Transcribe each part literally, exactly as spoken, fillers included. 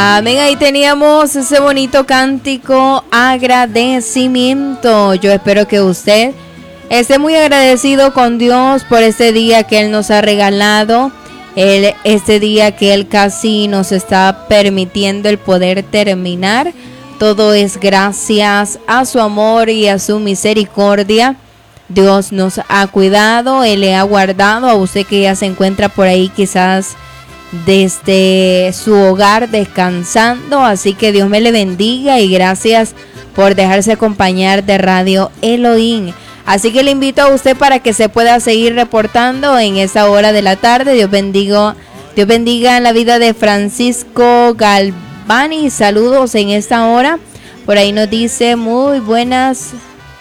Amén, ahí teníamos ese bonito cántico, agradecimiento. Yo espero que usted esté muy agradecido con Dios por este día que Él nos ha regalado, el, este día que Él casi nos está permitiendo el poder terminar. Todo es gracias a su amor y a su misericordia. Dios nos ha cuidado, Él le ha guardado a usted que ya se encuentra por ahí quizás desde su hogar descansando, así que Dios me le bendiga y gracias por dejarse acompañar de Radio Elohim. Así que le invito a usted para que se pueda seguir reportando en esa hora de la tarde. Dios bendiga, Dios bendiga la vida de Francisco Galvani. Saludos en esta hora. Por ahí nos dice muy buenas.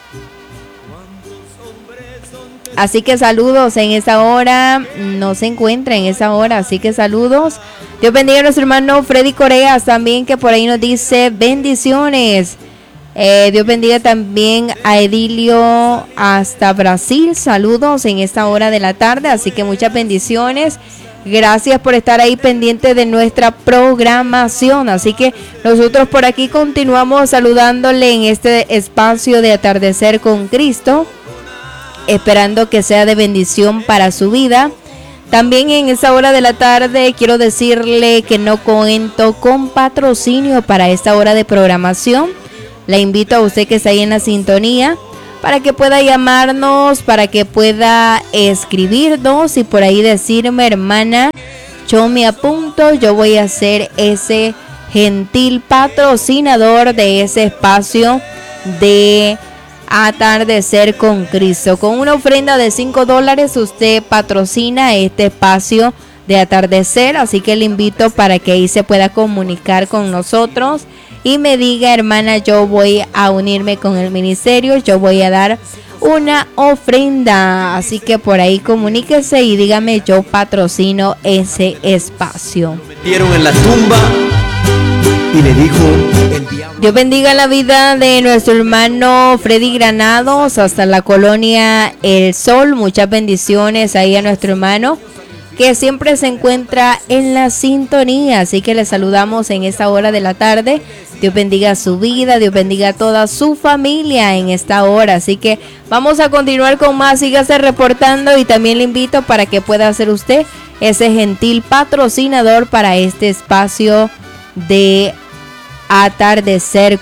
Así que saludos en esta hora, no se encuentra en esa hora, así que saludos. Dios bendiga a nuestro hermano Freddy Coreas también, que por ahí nos dice bendiciones. Eh, Dios bendiga también a Edilio hasta Brasil, saludos en esta hora de la tarde, así que muchas bendiciones. Gracias por estar ahí pendiente de nuestra programación. Así que nosotros por aquí continuamos saludándole en este espacio de Atardecer con Cristo, esperando que sea de bendición para su vida. También en esta hora de la tarde quiero decirle que no cuento con patrocinio para esta hora de programación. Le invito a usted que está ahí en la sintonía para que pueda llamarnos, para que pueda escribirnos y por ahí decirme, hermana, yo me apunto, yo voy a ser ese gentil patrocinador de ese espacio de Atardecer con Cristo. Con una ofrenda de cinco dólares usted patrocina este espacio de Atardecer, así que le invito para que ahí se pueda comunicar con nosotros y me diga, hermana, yo voy a unirme con el ministerio, yo voy a dar una ofrenda. Así que por ahí comuníquese y dígame, yo patrocino ese espacio. Metieron en la tumba y le dijo el diablo. Dios bendiga la vida de nuestro hermano Freddy Granados hasta la colonia El Sol. Muchas bendiciones ahí a nuestro hermano que siempre se encuentra en la sintonía. Así que le saludamos en esta hora de la tarde. Dios bendiga su vida, Dios bendiga a toda su familia en esta hora. Así que vamos a continuar con más. Sígase reportando y también le invito para que pueda ser usted ese gentil patrocinador para este espacio de Atardecer